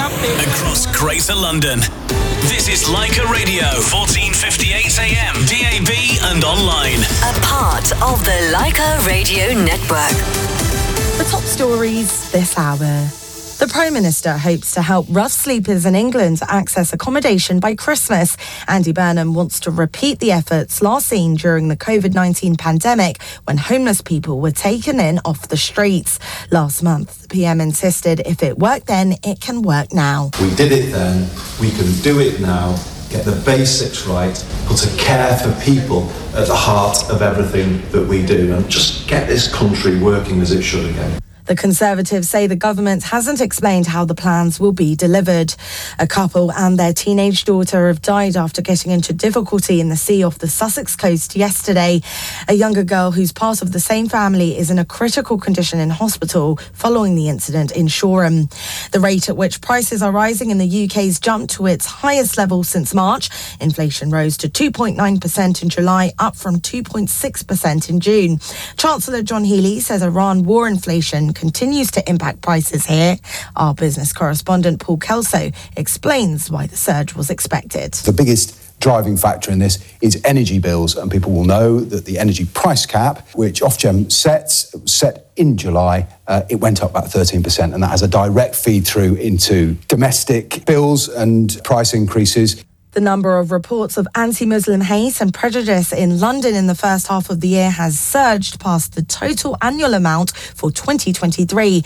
Across Greater London. This is Leica Radio, 1458 AM, DAB and online. A part of the Leica Radio Network. The top stories this hour. The Prime Minister hopes to help rough sleepers in England access accommodation by Christmas. Andy Burnham wants to repeat the efforts last seen during the COVID-19 pandemic when homeless people were taken in off the streets. Last month, the PM insisted if it worked then, it can work now. We did it then, we can do it now. Get the basics right, put a care for people at the heart of everything that we do, and just get this country working as it should again. The Conservatives say the government hasn't explained how the plans will be delivered. A couple and their teenage daughter have died after getting into difficulty in the sea off the Sussex coast yesterday. A younger girl who's part of the same family is in a critical condition in hospital following the incident in Shoreham. The rate at which prices are rising in the UK's jumped to its highest level since March. Inflation rose to 2.9% in July, up from 2.6% in June. Chancellor John Healey says Iran war inflation continues to impact prices here. Our business correspondent Paul Kelso explains why the surge was expected. The biggest driving factor in this is energy bills, and people will know that the energy price cap, which Ofgem set in July, it went up about 13%, and that has a direct feed through into domestic bills and price increases. The number of reports of anti-Muslim hate and prejudice in London in the first half of the year has surged past the total annual amount for 2023.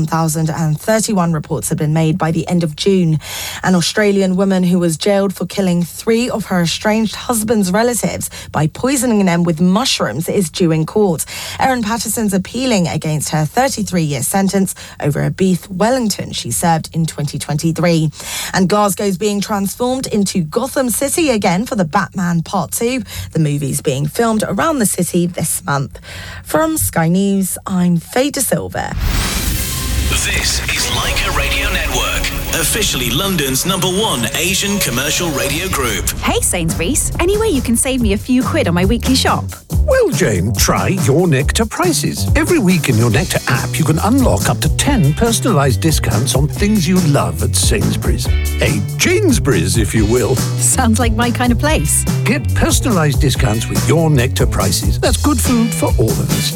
1,031 reports had been made by the end of June. An Australian woman who was jailed for killing 3 of her estranged husband's relatives by poisoning them with mushrooms is due in court. Erin Patterson's appealing against her 33-year sentence over a beef Wellington she served in 2023. And Glasgow's being transformed into Gotham City again for the Batman Part 2. The movie's being filmed around the city this month. From Sky News, I'm Faye De Silva. This is Leica Radio Network, officially London's #1 Asian commercial radio group. Hey Sainsbury's, any way you can save me a few quid on my weekly shop? Well, Jane, try your Nectar prices. Every week in your Nectar app, you can unlock up to 10 personalised discounts on things you love at Sainsbury's. A Janesbury's, if you will. Sounds like my kind of place. Get personalised discounts with your Nectar prices. That's good food for all of us.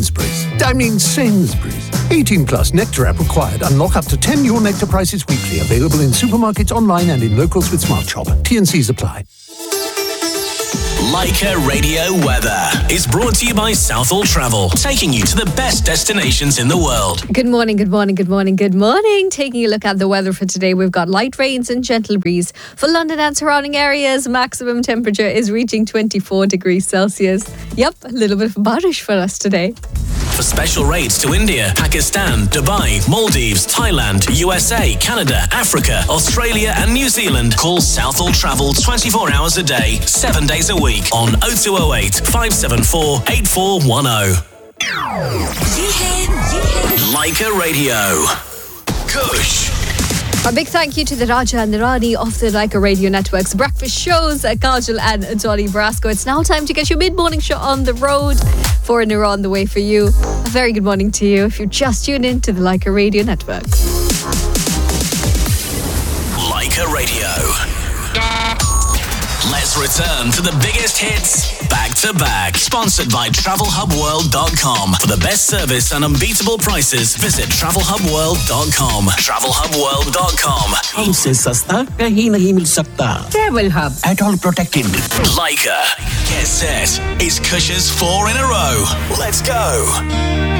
Sainsbury's. 18 plus Nectar app required. Unlock up to 10 your Nectar prices weekly. Available in supermarkets, online and in locals with Smart Shop. T&Cs apply. Leica Radio Weather is brought to you by Southall Travel, taking you to the best destinations in the world. Good morning. Taking a look at the weather for today, we've got light rains and gentle breeze. For London and surrounding areas, maximum temperature is reaching 24 degrees Celsius. Yep, a little bit of barish for us today. For special rates to India, Pakistan, Dubai, Maldives, Thailand, USA, Canada, Africa, Australia and New Zealand, call Southall Travel 24 hours a day, 7 days a week on 0208 574 8410. Leica Radio. Kush. A big thank you to the Raja and the Rani of the Leica Radio Network's breakfast shows, Kajal and Dolly Brasco. It's now time to get your mid-morning show on the road. 4 in a row on the way for you. A very good morning to you if you just tuned in to the Leica Radio Network. Leica Radio. Let's return to the biggest hits back to back. Sponsored by TravelHubWorld.com. For the best service and unbeatable prices, visit TravelHubWorld.com. TravelHubWorld.com. हमसे सस्ता कहीं नहीं मिल सकता. Travel Hub. At all protected. Leica. Get set. It's Kush's 4 in a row. Let's go.